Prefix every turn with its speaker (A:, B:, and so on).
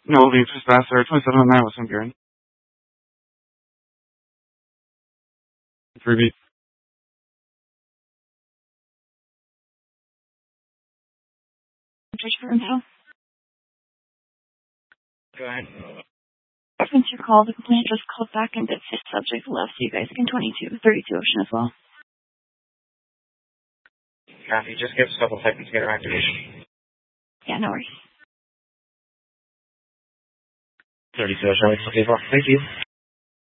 A: No, leave just past there. 2709 with some Buren. 3B.
B: Judge for info.
A: Go ahead.
B: Since your call, the complaint just called back and the fifth subject left, so you guys can 32 Ocean as well.
A: Copy. Just give us a couple seconds to get our activation.
B: Yeah, no worries.
A: 32 Ocean. Okay, well, thank you.